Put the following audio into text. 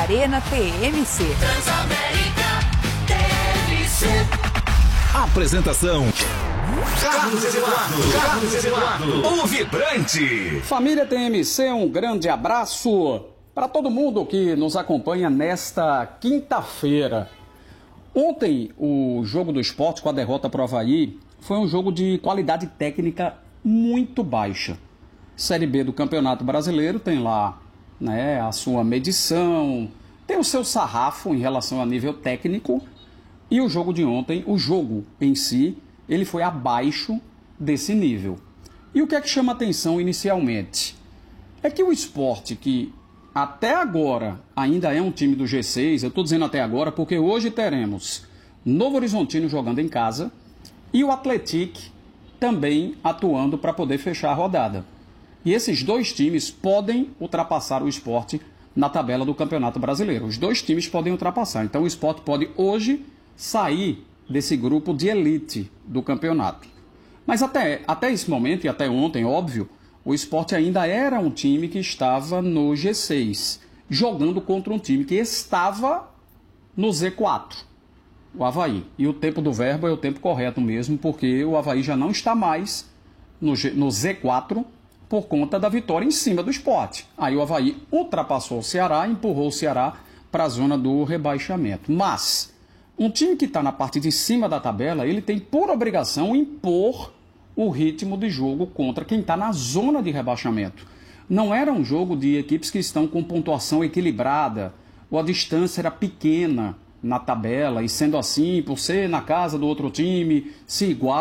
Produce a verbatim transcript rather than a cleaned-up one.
Arena T M C. Transamérica T M C. Apresentação: Carlos Eduardo. Carlos Eduardo, o vibrante. Família T M C, um grande abraço para todo mundo que nos acompanha nesta quinta-feira. Ontem, o jogo do Sport com a derrota para o Avaí foi um jogo de qualidade técnica muito baixa. Série B do Campeonato Brasileiro tem lá, né, a sua medição, tem o seu sarrafo em relação a nível técnico. E o jogo de ontem, o jogo em si, ele foi abaixo desse nível. E o que é que chama atenção inicialmente? É que o Sport, que até agora ainda é um time do G seis, eu estou dizendo até agora porque hoje teremos Novo Horizontino jogando em casa e o Atlético também atuando para poder fechar a rodada. E esses dois times podem ultrapassar o Sport na tabela do Campeonato Brasileiro. Os dois times podem ultrapassar. Então o Sport pode hoje sair desse grupo de elite do campeonato. Mas até, até esse momento e até ontem, óbvio, o Sport ainda era um time que estava no G seis, jogando contra um time que estava no Z quatro, o Avaí. E o tempo do verbo é o tempo correto mesmo, porque o Avaí já não está mais no, G, no Z quatro por conta da vitória em cima do Sport. Aí o Avaí ultrapassou o Ceará e empurrou o Ceará para a zona do rebaixamento. Mas um time que está na parte de cima da tabela, ele tem por obrigação impor o ritmo de jogo contra quem está na zona de rebaixamento. Não era um jogo de equipes que estão com pontuação equilibrada, ou a distância era pequena na tabela, e sendo assim, por ser na casa do outro time, se iguala